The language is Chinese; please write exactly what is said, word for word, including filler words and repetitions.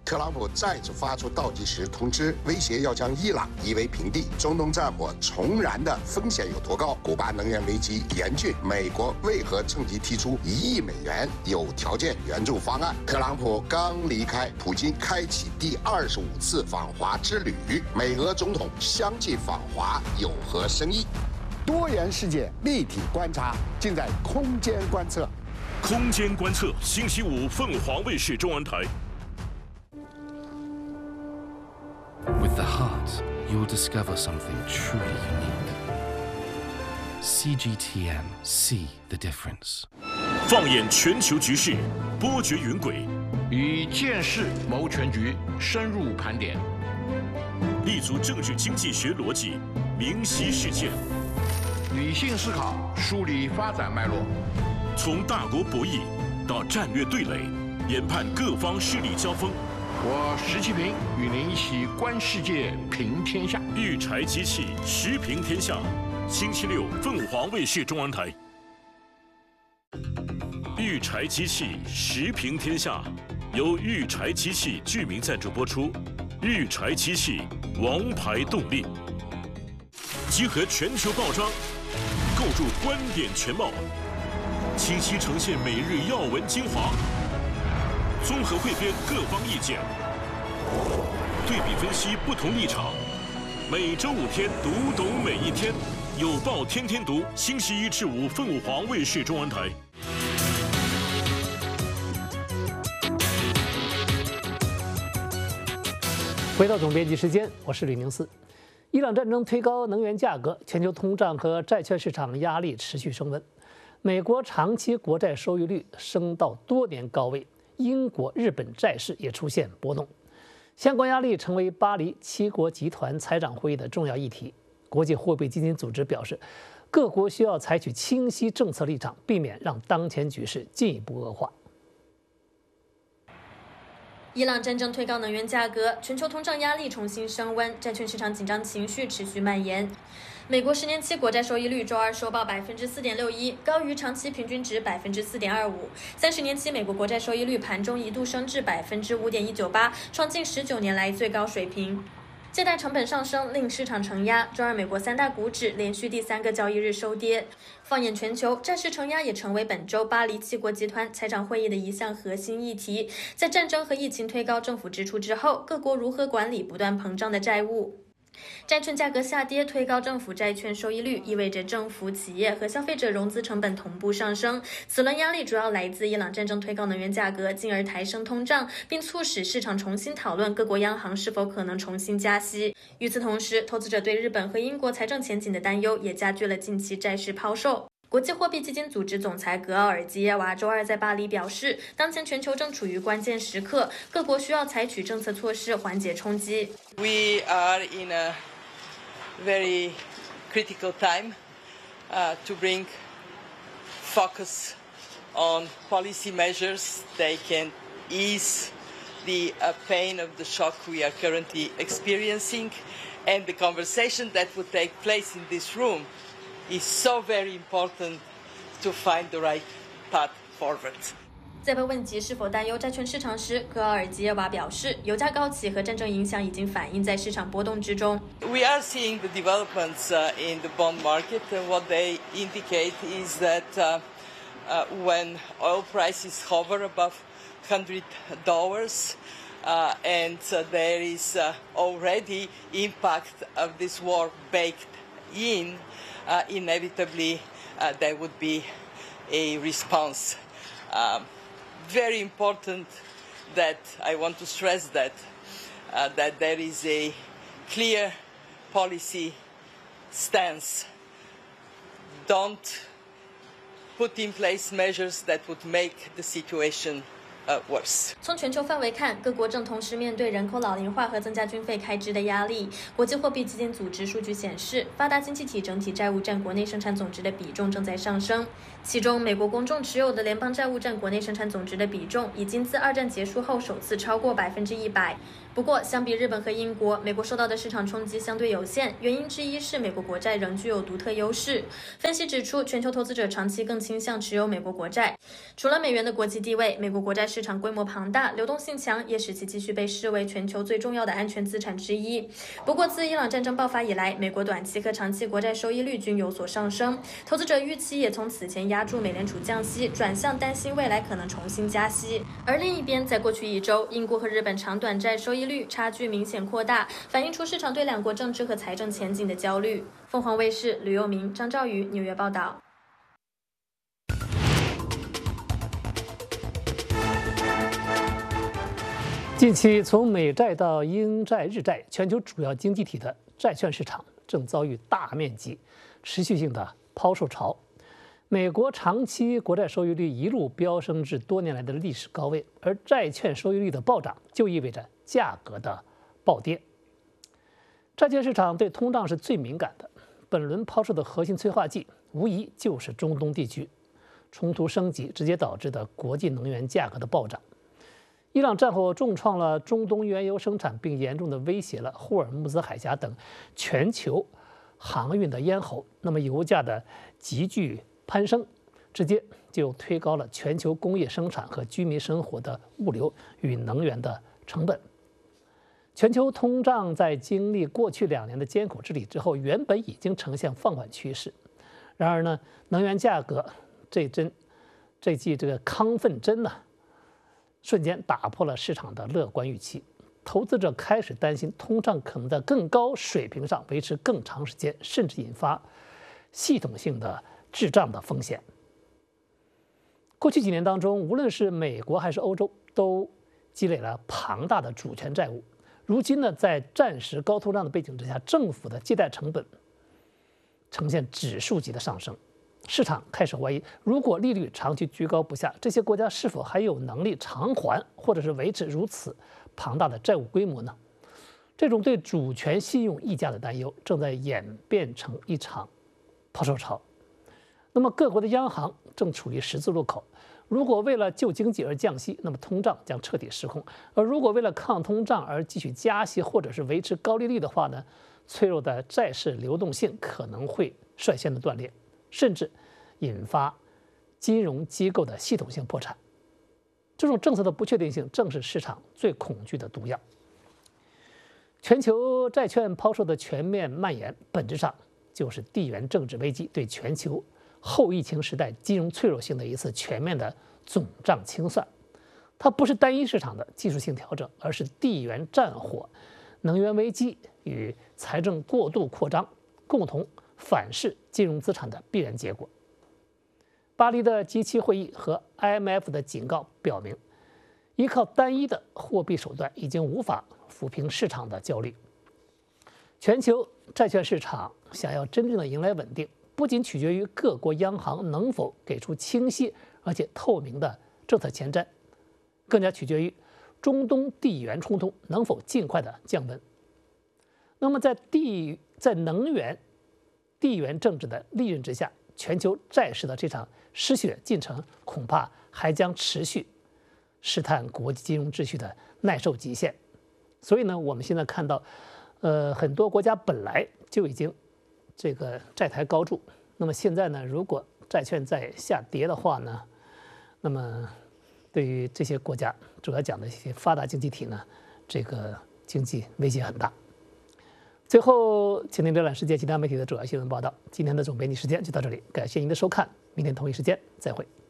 特朗普再次发出倒计时通知，威胁要将伊朗夷为平地。中东战火重燃的风险有多高？古巴能源危机严峻，美国为何趁机提出一亿美元有条件援助方案？特朗普刚离开，普京开启第二十五次访华之旅，美俄总统相继访华有何深意？多元世界立体观察，尽在空间观测。 空间观测，星期五凤凰卫视中文台。 With the heart, you'll discover something truly unique. C G T M, see the difference. 放眼全球局势，波谲云诡， 以见识谋全局，深入盘点， 立足政治经济学逻辑，明晰事件， 理性思考，梳理发展脉络。 从大国博弈到战略对垒，研判各方势力交锋。 我石其平与您一起观世界，评天下。 育柴机器时评天下，星期六凤凰卫视中文台。育柴机器时评天下由育柴机器剧名赞助播出。育柴机器王牌动力，集合全球报章，构筑观点全貌，清晰呈现每日要闻精华。综合汇编各方意见，对比分析不同立场。每周五天，读懂每一天。有报天天读，星期一至五凤凰卫视中文台。 回到总编辑时间，我是吕宁思。伊朗战争推高能源价格，全球通胀和债券市场压力持续升温。美国长期国债收益率升到多年高位。英国、日本债市也出现波动，相关压力成为巴黎七国集团财长会议的重要议题。国际货币基金组织表示，各国需要采取清晰政策立场，避免让当前局势进一步恶化。 伊朗战争推高能源价格，全球通胀压力重新升温，债券市场紧张情绪持续蔓延。美国十年期国债收益率周二收报百分之四点六一，高于长期平均值百分之四点二五。三十年期美国国债收益率盘中一度升至百分之五点一九八，创近十九年来最高水平。借贷成本上升令市场承压，周二美国三大股指连续第三个交易日收跌。放眼全球，债市承压也成为本周巴黎七国集团财长会议的一项核心议题。在战争和疫情推高政府支出之后，各国如何管理不断膨胀的债务？债券价格下跌，推高政府债券收益率，意味着政府、企业和消费者融资成本同步上升。此轮压力主要来自伊朗战争推高能源价格，进而抬升通胀，并促使市场重新讨论各国央行是否可能重新加息。与此同时，投资者对日本和英国财政前景的担忧也加剧了近期债市抛售。国际货币基金组织总裁格奥尔基耶娃周二在巴黎表示，当前全球正处于关键时刻，各国需要采取政策措施缓解冲击。 We are in a very critical time uh, to bring focus on policy measures that can ease the uh, pain of the shock we are currently experiencing, and the conversation that would take place in this room is so very important to find the right path forward. 在被问及是否担忧债券市场时，格奥尔基耶娃表示，油价高企和战争影响已经反映在市场波动之中。 We are seeing the developments uh, in the bond market, and what they indicate is that uh, uh, when oil prices hover above one hundred dollars, uh, and uh, there is uh, already impact of this war baked in, uh, inevitably uh, there would be a response. Um, very important that I want to stress that uh, that there is a clear policy stance. Don't put in place measures that would make the situation uh, worse. 从全球范围看，各国正同时面对人口老龄化和增加军费开支的压力。国际货币基金组织数据显示，发达经济体整体债务占国内生产总值的比重正在上升。其中，美国公众持有的联邦债务占国内生产总值的比重，已经自二战结束后首次超过百分之一百。不过，相比日本和英国，美国受到的市场冲击相对有限，原因之一是美国国债仍具有独特优势。分析指出，全球投资者长期更倾向持有美国国债。除了美元的国际地位，美国国债市市场规模庞大、流动性强，也使其继续被视为全球最重要的安全资产之一。不过，自伊朗战争爆发以来，美国短期和长期国债收益率均有所上升，投资者预期也从此前压住美联储降息，转向担心未来可能重新加息。而另一边，在过去一周，英国和日本长短债收益率差距明显扩大，反映出市场对两国政治和财政前景的焦虑。凤凰卫视吕佑明、张兆宇纽约报道。 近期，从美债到英债、日债，全球主要经济体的债券市场正遭遇大面积、持续性的抛售潮。美国长期国债收益率一路飙升至多年来的历史高位，而债券收益率的暴涨就意味着价格的暴跌。债券市场对通胀是最敏感的，本轮抛售的核心催化剂无疑就是中东地区冲突升级直接导致的国际能源价格的暴涨。伊朗战火重创了中东原油生产，并严重地威胁了霍尔木兹海峡等全球航运的咽喉。那么，油价的急剧攀升，直接就推高了全球工业生产和居民生活的物流与能源的成本。全球通胀在经历过去两年的艰苦治理之后，原本已经呈现放缓趋势。然而呢，能源价格这针这剂这个亢奋针呢，瞬间打破了市场的乐观预期，投资者开始担心通胀可能在更高水平上维持更长时间，甚至引发系统性的滞胀的风险。过去几年当中，无论是美国还是欧洲，都积累了庞大的主权债务。如今呢，在暂时高通胀的背景之下，政府的借贷成本呈现指数级的上升。市场开始怀疑，如果利率长期居高不下，这些国家是否还有能力偿还或者是维持如此庞大的债务规模呢？这种对主权信用溢价的担忧正在演变成一场抛售潮。那么各国的央行正处于十字路口，如果为了救经济而降息，那么通胀将彻底失控；而如果为了抗通胀而继续加息或者是维持高利率的话呢，脆弱的债市流动性可能会率先的断裂，甚至引发金融机构的系统性破产。这种政策的不确定性正是市场最恐惧的毒药。全球债券抛售的全面蔓延，本质上就是地缘政治危机对全球后疫情时代金融脆弱性的一次全面的总账清算。它不是单一市场的技术性调整，而是地缘战火、能源危机与财政过度扩张共同反噬金融资产的必然结果。巴黎的 G 七 会议和 I M F 的警告表明，依靠单一的货币手段已经无法抚平市场的焦虑。全球债券市场想要真正的迎来稳定，不仅取决于各国央行能否给出清晰而且透明的政策前瞻，更加取决于中东地缘冲突能否尽快的降温。那么在地在能源地缘政治的利刃之下，全球债市的这场失血进程恐怕还将持续试探国际金融秩序的耐受极限。所以呢，我们现在看到，呃，很多国家本来就已经这个债台高筑，那么现在呢，如果债券再下跌的话呢，那么对于这些国家，主要讲的一些发达经济体呢，这个经济威胁很大。最后，请您浏览世界其他媒体的主要新闻报道。今天的总编辑时间就到这里，感谢您的收看，明天同一时间再会。